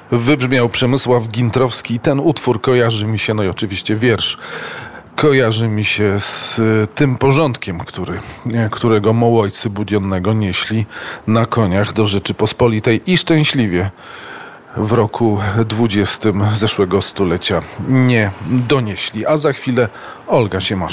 Wybrzmiał Przemysław Gintrowski. Ten utwór kojarzy mi się, no i oczywiście wiersz, kojarzy mi się z tym porządkiem, którego Mołojcy Budionnego nieśli na koniach do Rzeczypospolitej i szczęśliwie w roku 20 zeszłego stulecia nie donieśli. A za chwilę Olga Siemaszko.